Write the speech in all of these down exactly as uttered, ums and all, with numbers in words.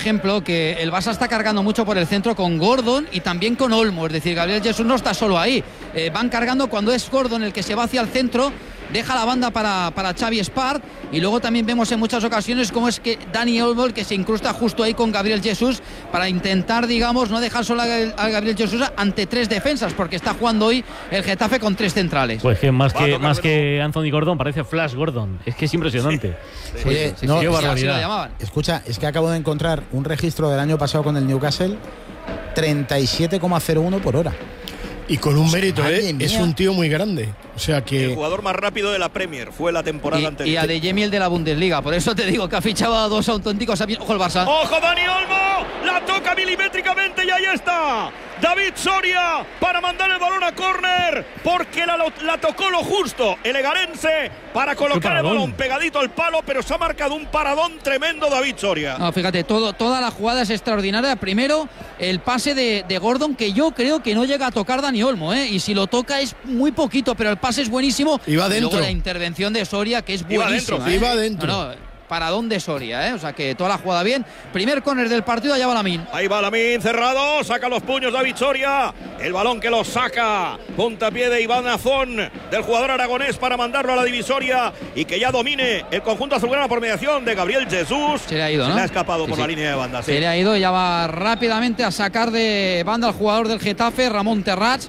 ejemplo, que el Barça está cargando mucho por el centro con Gordon y también con Olmo. Es decir, Gabriel Jesús no está solo ahí. Eh, van cargando cuando es Gordon el que se va hacia el centro, deja la banda para, para Xavi Espart, y luego también vemos en muchas ocasiones cómo es que Dani Olmo el que se incrusta justo ahí con Gabriel Jesús para intentar, digamos, no dejar solo a Gabriel Jesús ante tres defensas, porque está jugando hoy el Getafe con tres centrales. Pues que más que, más que Anthony Gordon parece Flash Gordon. Es que es impresionante. Sí. Sí. Oye, sí, no, sí, es, así lo llamaban. Escucha, es que acabo de encontrar un registro del año pasado con el Newcastle, treinta y siete coma cero uno por hora. Y con un mérito, ¿eh? Es un tío muy grande. O sea que... El jugador más rápido de la Premier fue la temporada y, anterior. Y a De Jemiel de la Bundesliga. Por eso te digo que ha fichado a dos auténticos... Ojo el Barça. ¡Ojo Dani Olmo! La toca milimétricamente y ahí está. David Soria para mandar el balón a córner, porque la, la tocó lo justo el egarense para colocar el balón pegadito al palo, pero se ha marcado un paradón tremendo David Soria. No, fíjate, todo, toda la jugada es extraordinaria. Primero, el pase de, de Gordon, que yo creo que no llega a tocar Dani Olmo, ¿eh? Y si lo toca es muy poquito, pero el pase es buenísimo. Y va y dentro. luego la intervención de Soria, que es Iba buenísima. dentro, ¿eh? Iba dentro. No, no, paradón de Soria, ¿eh? O sea que toda la jugada bien. Primer córner del partido, allá va Lamine. Ahí va Lamine cerrado, saca los puños David Soria, el balón que lo saca, puntapié de Iván Azón, del jugador aragonés, para mandarlo a la divisoria y que ya domine el conjunto azulgrana por mediación de Gabriel Jesús. Se le ha ido, ¿no? Se le ha escapado sí, por sí. la línea de banda. Sí. Se le ha ido y ya va rápidamente a sacar de banda al jugador del Getafe, Ramón Terrats.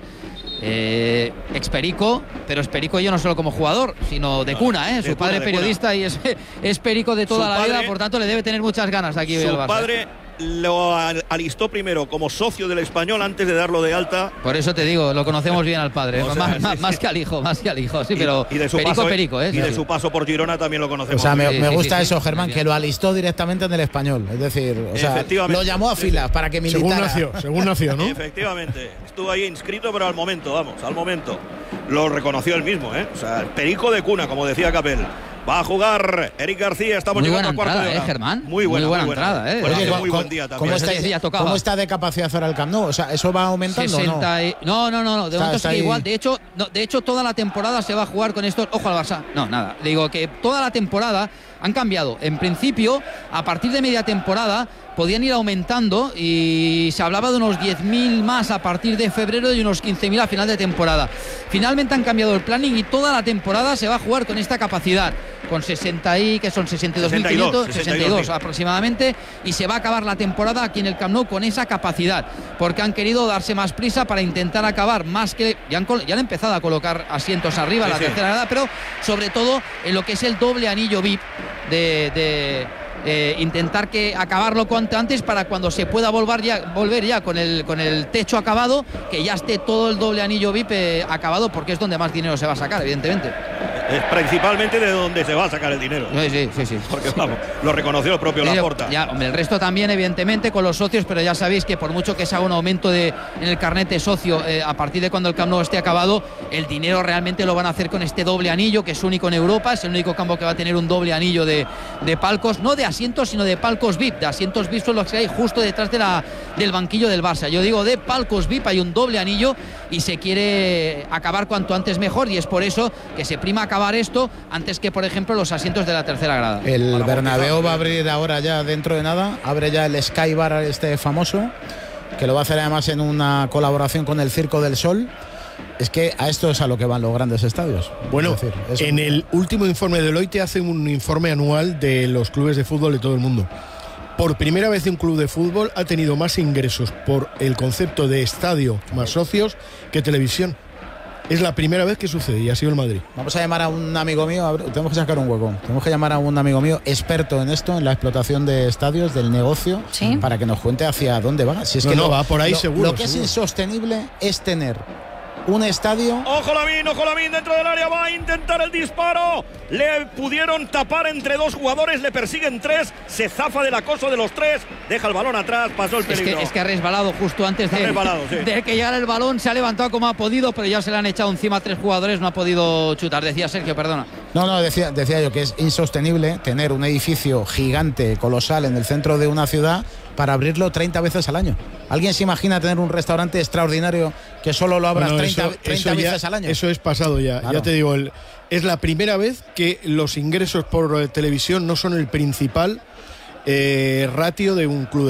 Eh, experico, pero es perico yo no solo como jugador, sino de cuna, ¿eh? De su padre cuna, de periodista cuna. Y es, es perico de toda Su la padre, vida, por tanto le debe tener muchas ganas de aquí. Su el Barça. padre lo alistó primero como socio del Español antes de darlo de alta. Por eso te digo, lo conocemos bien al padre, O sea, más, sí, más, sí. más que al hijo, más que al hijo, sí, Y- pero y de su perico, paso, perico, ¿eh? y de Sí. su paso por Girona también lo conocemos. O sea, me, Sí, me sí, gusta sí, eso, sí, Germán, muy que bien. lo alistó directamente en el Español. Es decir, o sea, Efectivamente. lo llamó a filas para que militara. Según nació, según nació, ¿no? Efectivamente, estuvo ahí inscrito, pero al momento, vamos, al momento. Lo reconoció él mismo, ¿eh? O sea, el perico de cuna, como decía Capel. Va a jugar Eric García, estamos Muy llegando buena a cuarto entrada, de hora. ¿eh, Germán? Muy buena, Muy buena muy buena. entrada, ¿eh? Bueno, Oye, hace ¿cómo- muy buen cómo- día también. ¿cómo, está, Ese día tocaba. ¿Cómo está de capacidad ahora el Camp Nou? O sea, ¿eso va aumentando o sesenta no? y... no, no, no, no, de Está- momento está sigue ahí. igual. De hecho, no, de hecho, toda la temporada se va a jugar con estos. Ojo al Barça. No, nada. Digo que toda la temporada han cambiado. En principio, a partir de media temporada, podían ir aumentando y se hablaba de unos diez mil más a partir de febrero y unos quince mil a final de temporada. Finalmente han cambiado el planning y toda la temporada se va a jugar con esta capacidad, con sesenta y que son sesenta y dos mil quinientos, sesenta y dos aproximadamente, y se va a acabar la temporada aquí en el Camp Nou con esa capacidad, porque han querido darse más prisa para intentar acabar más que ya han, col- ya han empezado a colocar asientos arriba, Sí, la sí. tercera grada, pero sobre todo en lo que es el doble anillo V I P de, de eh, intentar que acabarlo cuanto antes para cuando se pueda volver ya, volver ya con el, con el techo acabado, que ya esté todo el doble anillo V I P eh, acabado, porque es donde más dinero se va a sacar, evidentemente. Es principalmente de donde se va a sacar el dinero. Sí, sí, sí, sí. Porque vamos, lo reconoció el propio Sí, Laporta. ya, hombre, el resto también, evidentemente, con los socios, pero ya sabéis que por mucho que se haga un aumento de, en el carnet de socio eh, a partir de cuando el Camp Nou esté acabado, el dinero realmente lo van a hacer con este doble anillo, que es único en Europa, es el único campo que va a tener un doble anillo de, de palcos, no de asientos, sino de palcos V I P. De asientos V I P son los que hay justo detrás de la, del banquillo del Barça. Yo digo, de palcos V I P hay un doble anillo y se quiere acabar cuanto antes mejor, y es por eso que se prima acabar esto antes que, por ejemplo, los asientos de la tercera grada. El Para Bernabéu bautizar. va a abrir ahora ya dentro de nada, abre ya el Sky Bar este famoso, que lo va a hacer además en una colaboración con el Circo del Sol. Es que a esto es a lo que van los grandes estadios. Bueno, Es decir, es- en el último informe de Deloitte hacen un informe anual de los clubes de fútbol de todo el mundo. Por primera vez un club de fútbol ha tenido más ingresos por el concepto de estadio más socios que televisión. Es la primera vez que sucede y ha sido el Madrid. Vamos a llamar a un amigo mío, a ver, tenemos que sacar un hueco. Tenemos que llamar a un amigo mío experto en esto, en la explotación de estadios, del negocio, Sí. para que nos cuente hacia dónde va. Si es No, que no, lo- va por ahí lo- seguro, Lo que seguro. es insostenible es tener un estadio. Ojo Lamine, ojo Lamine, dentro del área va a intentar el disparo. Le pudieron tapar entre dos jugadores, le persiguen tres, se zafa del acoso de los tres, deja el balón atrás, pasó el Es peligro. que, es que ha resbalado justo antes Ha de, resbalado, sí. de que llegara el balón, se ha levantado como ha podido, pero ya se le han echado encima a tres jugadores, no ha podido chutar. Decía Sergio, perdona. No, no, decía, decía yo que es insostenible tener un edificio gigante, colosal, en el centro de una ciudad para abrirlo treinta veces al año. ¿Alguien se imagina tener un restaurante extraordinario que solo lo abras Bueno, treinta, eso- treinta eso ya- veces al año? Eso es pasado ya. Claro. Ya te digo, el- es la primera vez que los ingresos por eh, televisión no son el principal eh, ratio de un club.